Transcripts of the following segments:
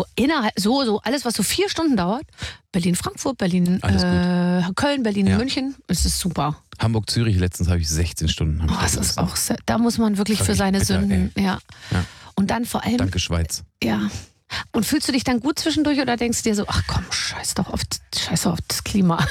innerhalb, so alles, was so 4 Stunden dauert, Berlin-Frankfurt, Berlin, Köln, Berlin, München, es ist super. Hamburg-Zürich, letztens habe ich 16 Stunden. Das ist auch da muss man wirklich für seine bitter, Sünden, ja. Und dann vor allem... Danke, Schweiz. Ja. Und fühlst du dich dann gut zwischendurch oder denkst du dir so, ach komm, scheiß doch auf das Klima.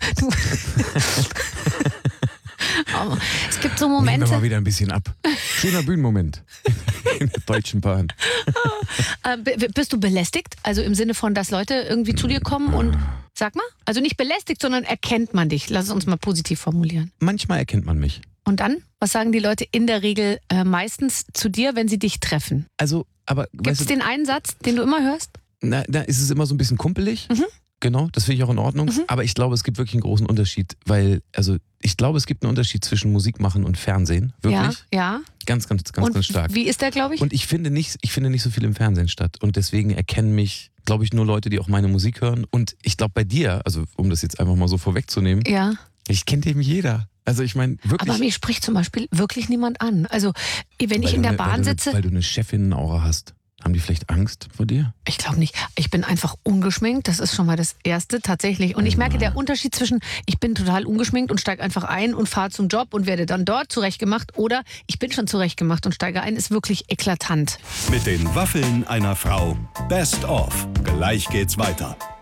Aber es gibt so Momente... Nehmen wir mal wieder ein bisschen ab. Schöner Bühnenmoment in der Deutschen Bahn. Bist du belästigt? Also im Sinne von, dass Leute irgendwie zu dir kommen und... Sag mal, also nicht belästigt, sondern erkennt man dich. Lass es uns mal positiv formulieren. Manchmal erkennt man mich. Und dann? Was sagen die Leute in der Regel meistens zu dir, wenn sie dich treffen? Also, aber... Gibt es den einen Satz, den du immer hörst? Da ist es immer so ein bisschen kumpelig. Mhm. Genau, das finde ich auch in Ordnung. Mhm. Aber ich glaube, es gibt wirklich einen großen Unterschied, weil, also ich glaube, es gibt einen Unterschied zwischen Musik machen und Fernsehen. Wirklich. Ja. Ganz stark. Wie ist der, glaube ich? Und ich finde nicht so viel im Fernsehen statt. Und deswegen erkennen mich, glaube ich, nur Leute, die auch meine Musik hören. Und ich glaube bei dir, also um das jetzt einfach mal so vorwegzunehmen, ich kennt eben jeder. Also ich meine, wirklich. Aber mir spricht zum Beispiel wirklich niemand an. Also wenn ich in der Bahn sitze... Weil du eine Chefinnen-Aura hast. Haben die vielleicht Angst vor dir? Ich glaube nicht. Ich bin einfach ungeschminkt. Das ist schon mal das Erste tatsächlich. Und ich merke der Unterschied zwischen, ich bin total ungeschminkt und steige einfach ein und fahre zum Job und werde dann dort zurechtgemacht oder ich bin schon zurechtgemacht und steige ein, ist wirklich eklatant. Mit den Waffeln einer Frau. Best of. Gleich geht's weiter.